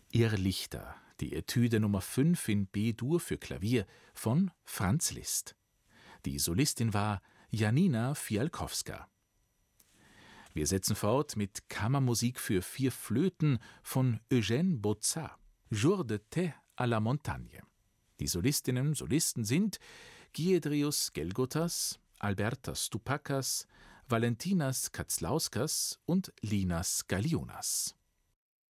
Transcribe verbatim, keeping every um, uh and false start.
Irrlichter, die Etüde Nummer fünf in B-Dur für Klavier von Franz Liszt. Die Solistin war Janina Fialkowska. Wir setzen fort mit Kammermusik für vier Flöten von Eugène Bozat, Jour d'été à la montagne. Die Solistinnen, Solisten sind Giedrius Gelgotas, Albertas Stupakas, Valentinas Kazlauskas und Linas Galionas.